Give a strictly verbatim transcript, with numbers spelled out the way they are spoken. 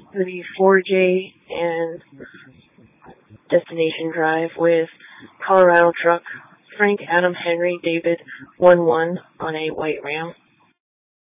going to be four J and Destination Drive with Colorado truck, Frank Adam Henry David one one on a white Ram.